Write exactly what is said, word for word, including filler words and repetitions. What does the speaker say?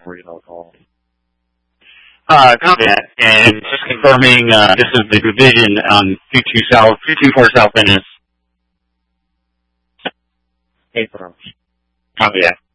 before you know a call. Uh, copy that. And just confirming, uh, this is the division on two two South, two two four South Ennis. Eight firms. Copy that.